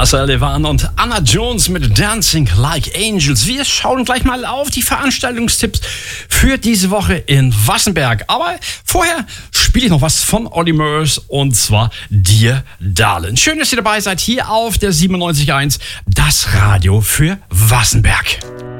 Marcel Levan und Anna Jones mit Dancing Like Angels. Wir schauen gleich mal auf die Veranstaltungstipps für diese Woche in Wassenberg. Aber vorher spiele ich noch was von Olly Murs und zwar Dir Darlin'. Schön, dass ihr dabei seid hier auf der 97.1, das Radio für Wassenberg.